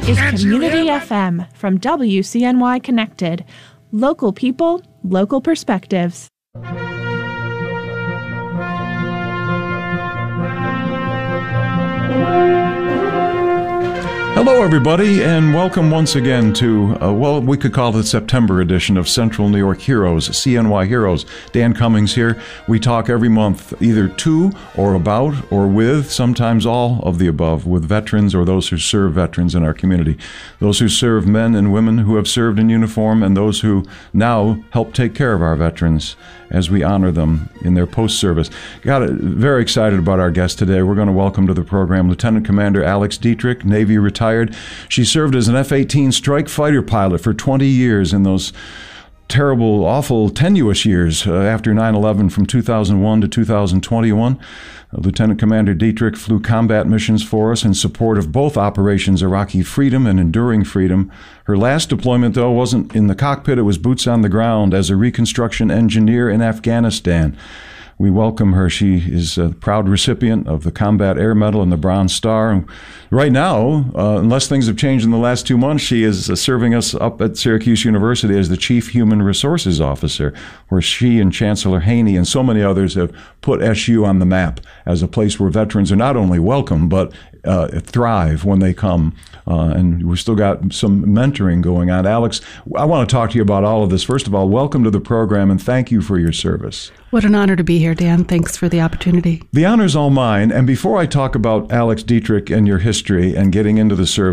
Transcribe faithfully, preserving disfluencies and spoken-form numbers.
is Community F M from W C N Y Connected. Local people, local perspectives. Hello, everybody, and welcome once again to, uh, well, we could call it the September edition of Central New York Heroes, C N Y Heroes. Dan Cummings here. We talk every month either to or about or with, sometimes all of the above, with veterans or those who serve veterans in our community. Those who serve men and women who have served in uniform and those who now help take care of our veterans as we honor them in their post-service. Got it, very excited about our guest today. We're going to welcome to the program Lieutenant Commander Alex Dietrich, Navy retired. She served as an F eighteen strike fighter pilot for twenty years in those terrible, awful, tenuous years uh, after nine eleven from two thousand one to two thousand twenty-one. Uh, Lieutenant Commander Dietrich flew combat missions for us in support of both Operations Iraqi Freedom and Enduring Freedom. Her last deployment, though, wasn't in the cockpit. It was boots on the ground as a reconstruction engineer in Afghanistan. We welcome her. She is a proud recipient of the Combat Air Medal and the Bronze Star. And right now, uh, unless things have changed in the last two months, she is uh, serving us up at Syracuse University as the Chief Human Resources Officer, where she and Chancellor Haney and so many others have put S U on the map as a place where veterans are not only welcome, but uh, thrive when they come. Uh, and we've still got some mentoring going on. Alex, I want to talk to you about all of this. First of all, welcome to the program, and thank you for your service. What an honor to be here, Dan. Thanks for the opportunity. The honor's all mine. And before I talk about Alex Dietrich and your history and getting into the service,